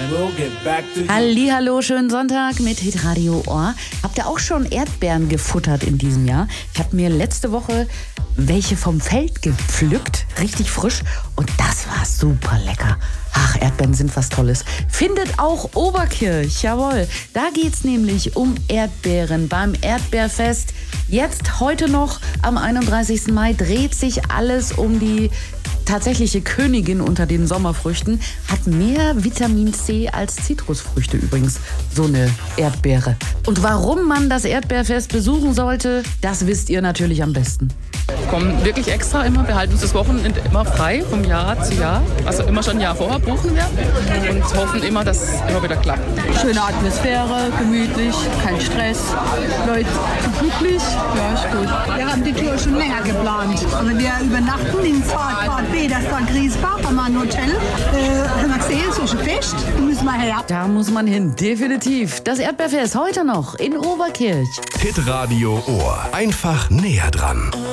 Hallihallo, schönen Sonntag mit Hitradio Ohr. Habt ihr auch schon Erdbeeren gefuttert in diesem Jahr? Ich habe mir letzte Woche welche vom Feld gepflückt, richtig frisch, und das war super lecker. Ach, Erdbeeren sind was Tolles. Findet auch Oberkirch, jawohl. Da geht's nämlich um Erdbeeren beim Erdbeerfest. Jetzt, heute noch, am 31. Mai, dreht sich alles um die tatsächliche Königin unter den Sommerfrüchten. Hat mehr Vitamin C als Zitrusfrüchte übrigens, so eine Erdbeere. Und warum man das Erdbeerfest besuchen sollte, das wisst ihr natürlich am besten. Wir kommen wirklich extra immer, wir halten uns das Wochenende immer frei, vom Jahr zu Jahr. Also immer schon ein Jahr vorher buchen wir und hoffen immer, dass es immer wieder klappt. Schöne Atmosphäre, gemütlich, kein Stress, Leute glücklich, ja, ist gut. Wir haben die Tour schon länger geplant. Also wir übernachten in Pfad B, das ist da Griesbach, haben wir ein Hotel. Haben wir gesehen, so ein Fest, da müssen wir her. Da muss man hin, definitiv. Das Erdbeerfest heute noch in Oberkirch. Hitradio Ohr. Einfach näher dran.